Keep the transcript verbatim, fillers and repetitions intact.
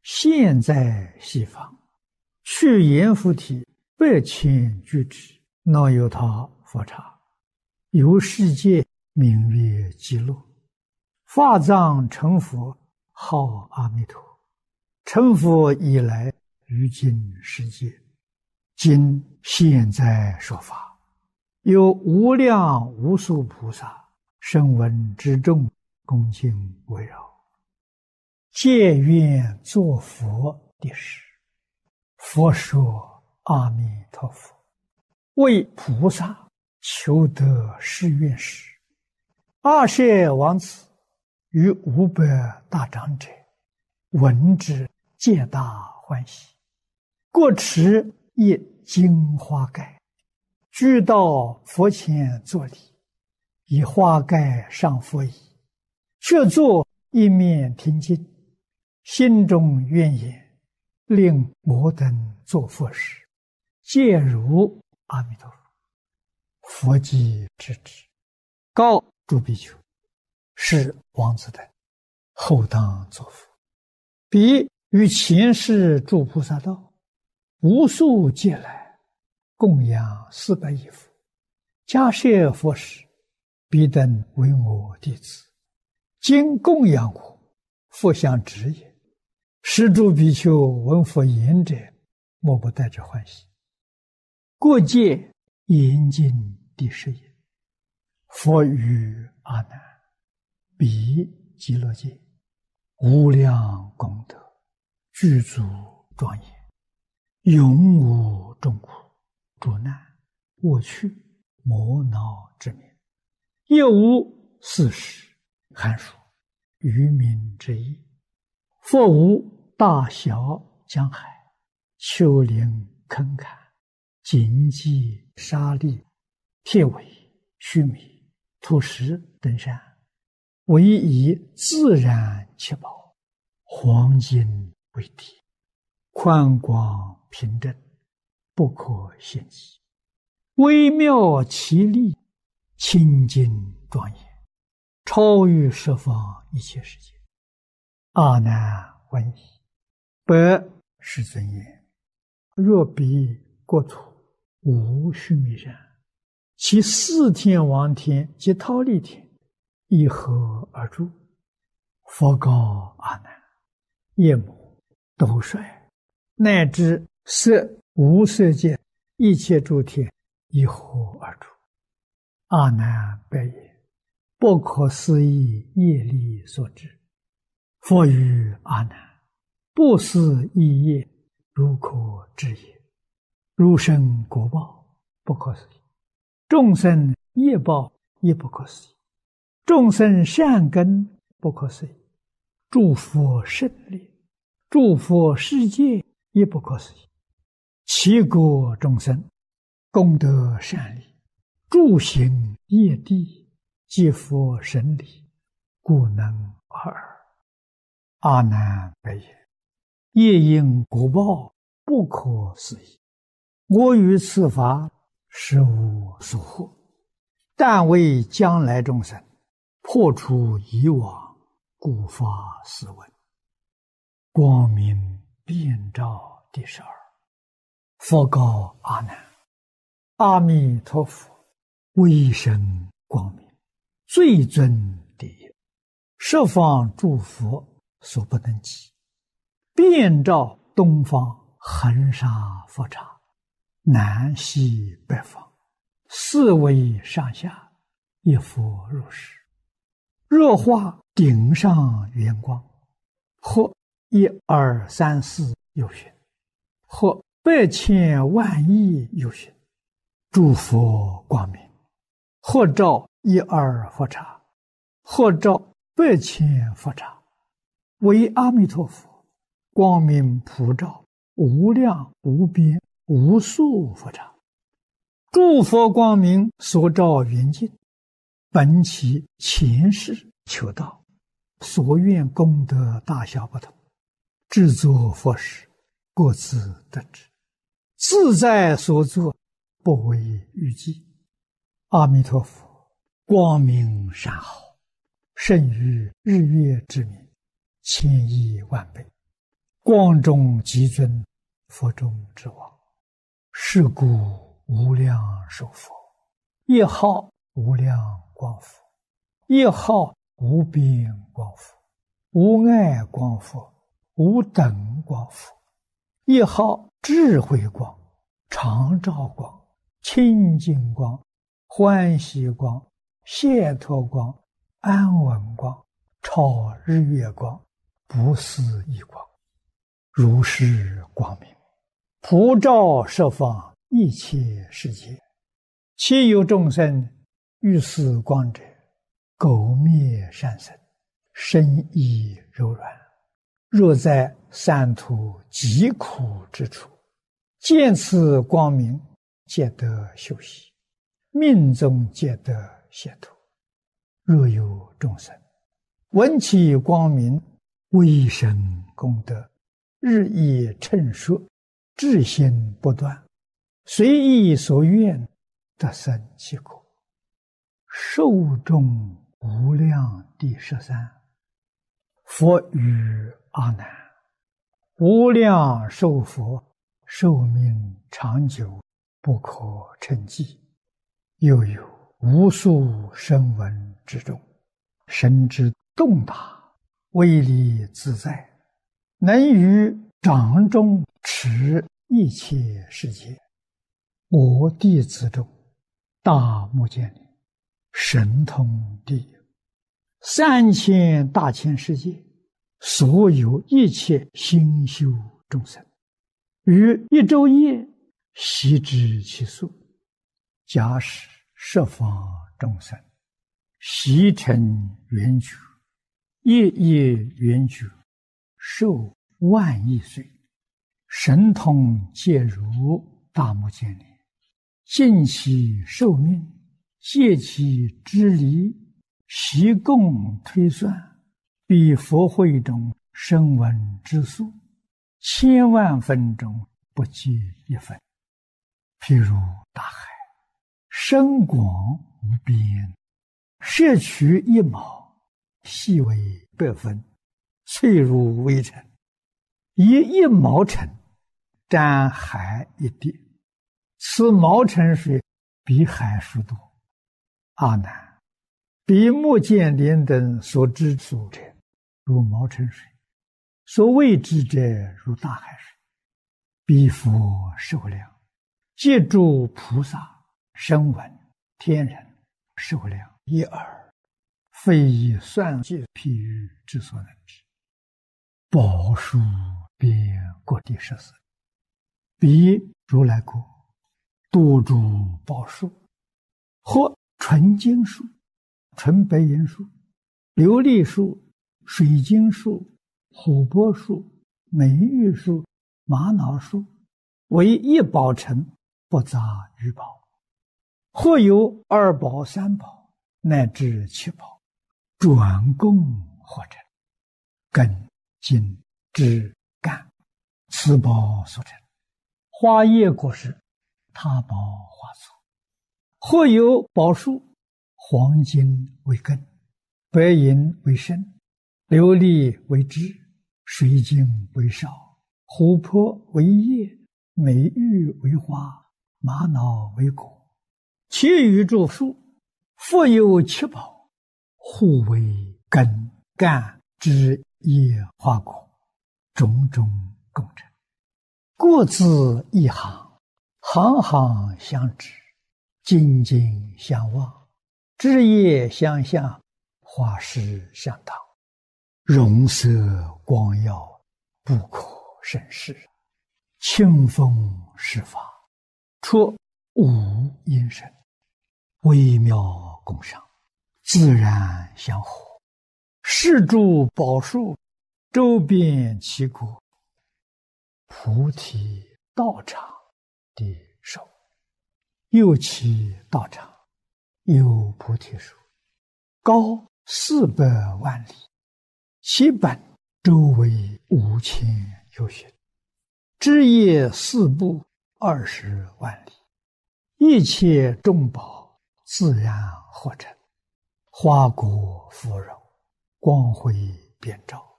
现在西方，去阎浮提百千俱之，那由他佛刹，由世界名曰极乐，法藏成佛，号阿弥陀。成佛以来，于今世界，今现在说法，有无量无数菩萨声闻之众，恭敬围绕，皆愿作佛的事。佛说阿弥陀佛，为菩萨求得誓愿时，阿舍王子与五百大长者闻之，皆大欢喜，各持一金花盖，俱到佛前作礼，以花盖上佛椅，却坐一面听经，心中愿言，令摩等作佛时，皆如阿弥陀佛。佛即知之，告诸比丘，是王子等后当作佛。彼于前世诸菩萨道，无数劫来，供养四百亿佛，迦叶佛时，彼等为我弟子，今供养我，佛相指也。是诸比丘闻佛言者，莫不带着欢喜。过界严禁第十也。佛语阿难：彼极乐界无量功德，具足庄严，永无众苦、诸难、恶趣、魔恼之名，亦无四时、寒暑、愚民之意。佛无大小江海、丘陵坑坎、荆棘沙砾、铁苇须弥、土石等山，唯以自然七宝、黄金为底，宽广平正，不可限计，微妙奇丽，清净庄严，超于十方一切世界。阿难闻已，白世尊言：若彼国土无须弥山，其四天王天及忉利天以何而住？佛告阿难：夜幕、斗率，乃至色无色界一切诸天以何而住？阿难白言：不可思议业力所致。佛语阿难：不思议业，如可知也。如生果报，不可思议；众生业报，也不可思议；众生善根，不可思议；诸佛胜利，诸佛世界，也不可思议。其国众生功德善利，诸行业地，皆佛神理，故能尔。阿难白言：业因果报，不可思议。我于此法实无所获，但为将来众生破除以往，故发斯文。光明遍照第十二。佛告阿难：阿弥陀佛威神光明，最尊第一，十方诸佛所不能及，遍照东方恒沙佛刹，南西北方，四维上下，一佛如是。若化顶上圆光，或一二三四有寻，或百千万亿有寻，诸佛光明，或照一二佛刹，或照百千佛刹，为阿弥陀佛光明普照无量无边无数佛刹。诸佛光明所照圆净，本其前世求道，所愿功德大小不同，制作佛时，各自得知，自在所作，不为预计。阿弥陀佛光明善好，胜于日月之明，千亿万倍。 光中极尊，佛中之王。是故无量寿佛，一号无量光佛，一号无边光佛，无碍光佛，无等光佛，一号智慧光、常照光、清净光、欢喜光、解脱光、安稳光、超日月光、不思议光，如是光明，普照十方一切世界。其有众生遇此光者，苟灭善身，身意柔软。若在三途极苦之处，见此光明，皆得休息，命中皆得解脱。若有众生闻其光明，微生功德，日益称说，至心不断，随意所愿，得生其果。寿终无量第十三。佛语阿难：无量寿佛，寿命长久，不可称计。又有无数声闻之中，神之洞达，威力自在，能于掌中持一切世界。我弟子中，大目犍连，神通第一。三千大千世界，所有一切心修众生，于一昼夜悉知其数。假使十方众生悉成圆觉，夜夜圆觉，寿万亿岁，神通皆如大目犍连，尽其寿命，借其之离，悉共推算，比佛会中声闻之数，千万分中不及一分。譬如大海，深广无边，摄取一毛，细为百分，脆如微尘，以一毛尘沾海一滴，此毛尘水比海数多。阿难，比目犍连等所知数者，如毛尘水；所谓知者，如大海水。彼佛寿量，皆诸菩萨、声闻、天人寿量一耳，非以算计譬喻之所能知。宝树遍各地十四，彼如来国，多诸宝树，或纯金树、纯白银树、琉璃树、水晶树、琥珀树、美玉树、玛瑙树，为一宝城，不杂于宝。或有二宝、三宝，乃至七宝，转供或成，根、茎、枝、干，此宝所成。花叶果实，他宝花簇。或有宝树，黄金为根，白银为身，琉璃为枝，水晶为少，琥珀为叶，美玉为花，玛瑙为果。其余诸树，复有七宝，互为根、干、枝、叶、花、果，种种共成，各自一行，行行相知，紧紧相望，枝叶相向，花实相当，容色光耀，不可胜视。清风施法，出无因声，微妙共赏，自然相合。是诸宝树，周遍其国，菩提道场的寿。又其道场，有菩提树，高四百万里，其本周围五千由旬，枝叶四部二十万里，一切众宝自然合成，花果芙蓉，光辉遍照，